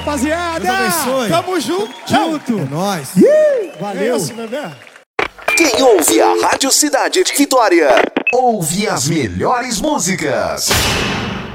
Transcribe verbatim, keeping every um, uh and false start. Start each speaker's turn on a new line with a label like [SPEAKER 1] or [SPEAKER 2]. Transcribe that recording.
[SPEAKER 1] rapaziada.
[SPEAKER 2] Deus abençoe.
[SPEAKER 1] Tamo junto.
[SPEAKER 2] Junto. É nóis.
[SPEAKER 1] Valeu. É isso, bebê.
[SPEAKER 3] Quem ouve a Rádio Cidade de Vitória, ouve as melhores músicas.